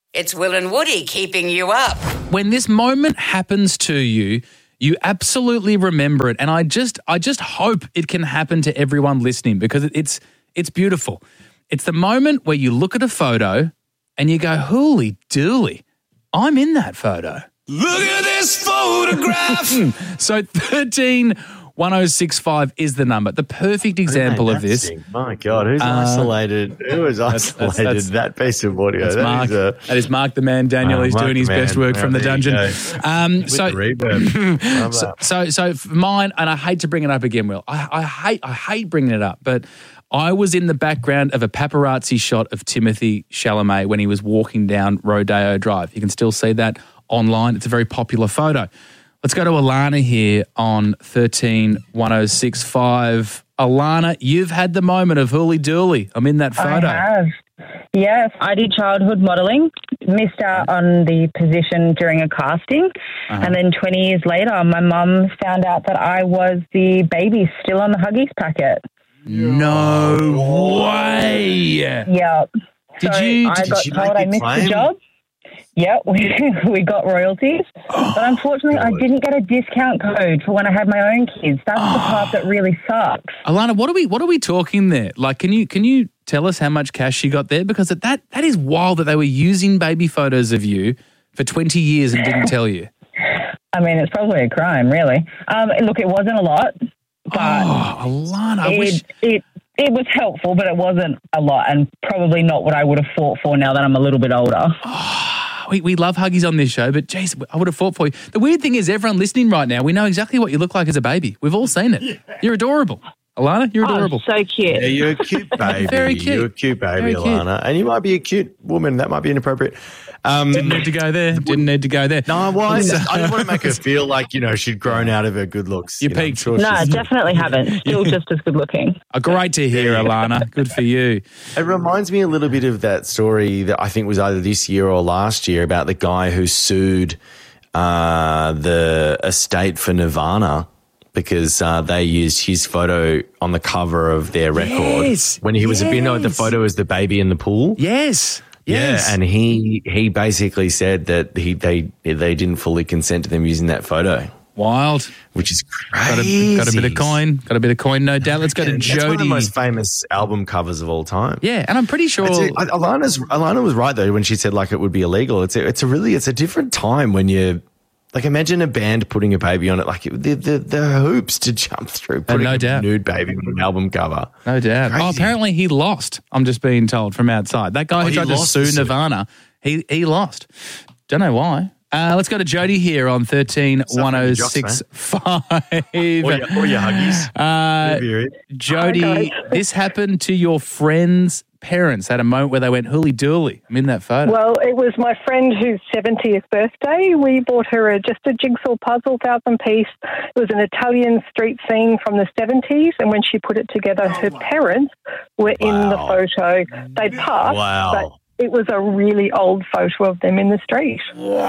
It's Will and Woody keeping you up. When this moment happens to you, you absolutely remember it. And I just hope it can happen to everyone listening because it's beautiful. It's the moment where you look at a photo and you go, holy dooly, I'm in that photo. Look at this photograph. So 131065 is the number. The perfect example of this. My God, who's isolated? Who has isolated that piece of audio? That is Mark the Man Daniel. He's doing his best work from the dungeon. So for mine, and I hate to bring it up again, Will. I hate bringing it up, but I was in the background of a paparazzi shot of Timothy Chalamet when he was walking down Rodeo Drive. You can still see that online. It's a very popular photo. Let's go to Alana here on 131065. Alana, you've had the moment of hooly dooly. I'm in that photo. I have. Yes, I did childhood modelling, missed out on the position during a casting, and then 20 years later, my mum found out that I was the baby still on the Huggies packet. No way. Yep. I got told I missed the job. Yep, we got royalties. But unfortunately, I didn't get a discount code for when I had my own kids. That's the part that really sucks. Alana, what are we talking there? Like, can you tell us how much cash you got there? Because that is wild that they were using baby photos of you for 20 years and didn't tell you. I mean, it's probably a crime, really. Look, it wasn't a lot, but Alana, it was helpful, but it wasn't a lot, and probably not what I would have fought for now that I'm a little bit older. We love Huggies on this show, but geez, I would have fought for you. The weird thing is everyone listening right now, we know exactly what you look like as a baby. We've all seen it. Yeah. You're adorable. Alana, you're adorable. So cute. Yeah, you're a cute baby. Very cute. You're a cute baby, Very Alana. And you might be a cute woman. That might be inappropriate. Didn't need to go there. No, why? I didn't want to make her feel like, she'd grown out of her good looks. You peaked. No, definitely haven't. Still just as good looking. Great to hear, Alana. Good for you. It reminds me a little bit of that story that I think was either this year or last year about the guy who sued the estate for Nirvana because they used his photo on the cover of their record when he was the photo was the baby in the pool. Yes. Yeah, and he basically said that they didn't fully consent to them using that photo. Wild. Which is crazy. Got a bit of coin. No doubt. Let's go to Jody. That's one of the most famous album covers of all time. Yeah, and I'm pretty sure Alana was right though when she said like it would be illegal. It's a different time when you like imagine a band putting a baby on it, like the hoops to jump through, putting a nude baby on an album cover. No doubt. Crazy. Oh, apparently he lost. I'm just being told from outside. That guy who tried to sue Nirvana, he lost. Don't know why. Let's go to Jody here on 131065. Or your Huggies. Jody, this happened to your friend's parents. Had a moment where they went hooly dooly. I'm in that photo. Well, it was my friend whose 70th birthday. We bought her just a jigsaw puzzle, 1,000-piece. It was an Italian street scene from the 70s, and when she put it together, her parents were in the photo. They passed, but it was a really old photo of them in the street.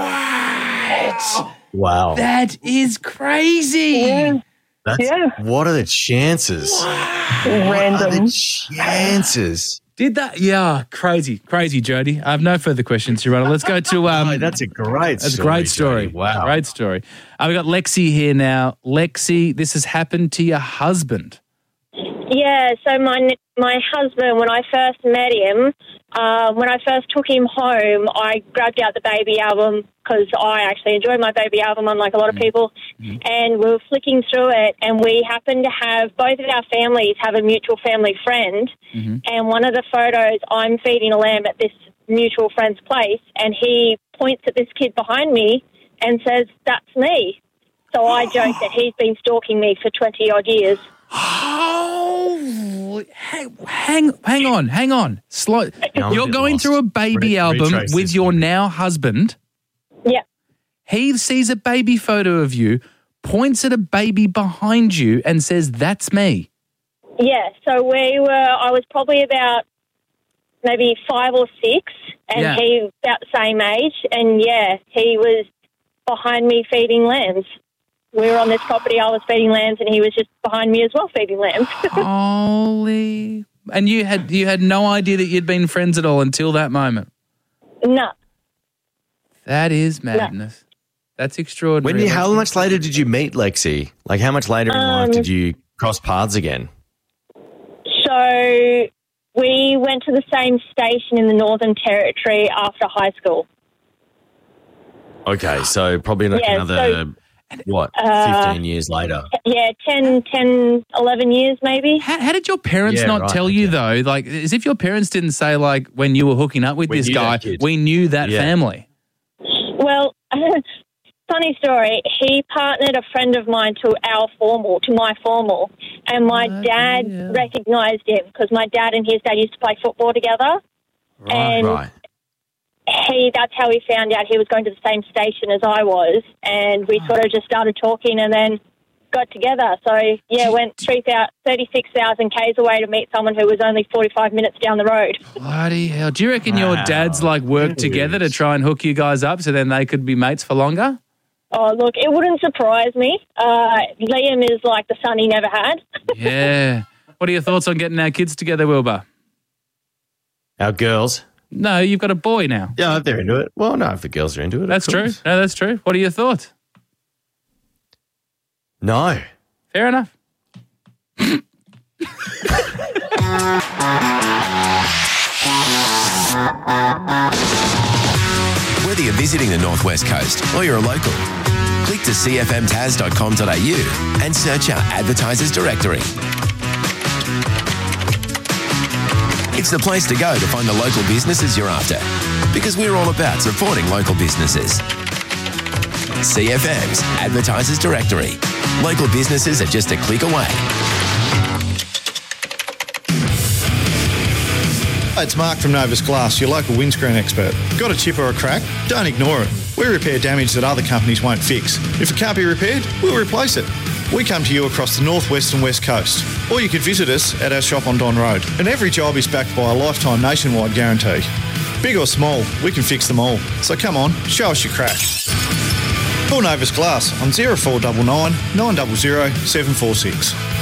Wow. That is crazy. Yeah. What are the chances? Random. What are the chances? Did that? Yeah, crazy, Jody. I have no further questions, Your Honor. Let's go to... that's a great story. That's a great story. Jody. Wow. Great story. We've got Lexi here now. Lexi, this has happened to your husband. Yeah, so my husband, when I first met him, when I first took him home, I grabbed out the baby album because I actually enjoy my baby album, unlike a lot of people, and we were flicking through it, and we happened to have, both of our families have a mutual family friend, and one of the photos, I'm feeding a lamb at this mutual friend's place, and he points at this kid behind me and says, "That's me." So I joke that he's been stalking me for 20-odd years. Oh, hang on. Slow. You're going through a baby album with your now husband. Yeah. He sees a baby photo of you, points at a baby behind you and says, "That's me." Yeah, so I was probably about maybe 5 or 6 and he was about the same age, and he was behind me feeding lambs. We were on this property, I was feeding lambs, and he was just behind me as well feeding lambs. Holy... And you had no idea that you'd been friends at all until that moment? No. That is madness. That's extraordinary. How much later did you meet Lexi? Like, how much later in life did you cross paths again? So we went to the same station in the Northern Territory after high school. Okay, so probably like another, 15 years later? Yeah, 10, 11 years maybe. How did your parents not tell you, though? Like, as if your parents didn't say, like, when you were hooking up with this guy, we knew that family. Well, funny story. He partnered a friend of mine to my formal, and my dad recognised him because my dad and his dad used to play football together. Right. That's how he found out he was going to the same station as I was, and we sort of just started talking and then got together. So, went 36,000 Ks away to meet someone who was only 45 minutes down the road. Bloody hell. Do you reckon your dads, like, worked together to try and hook you guys up so then they could be mates for longer? Oh, look, it wouldn't surprise me. Liam is like the son he never had. Yeah. What are your thoughts on getting our kids together, Wilbur? Our girls? No, you've got a boy now. Yeah, if they're into it. Well, no, if the girls are into it. That's true. No, that's true. What are your thoughts? No. Fair enough. Whether you're visiting the Northwest Coast or you're a local, click to cfmtas.com.au and search our advertisers directory. It's the place to go to find the local businesses you're after, because we're all about supporting local businesses. CFM's Advertisers Directory. Local businesses are just a click away. Hi, it's Mark from Novus Glass, your local windscreen expert. Got a chip or a crack? Don't ignore it. We repair damage that other companies won't fix. If it can't be repaired, we'll replace it. We come to you across the northwest and west coast, or you could visit us at our shop on Don Road. And every job is backed by a lifetime nationwide guarantee. Big or small, we can fix them all. So come on, show us your crack. Call Novus Glass on 0499 900 746.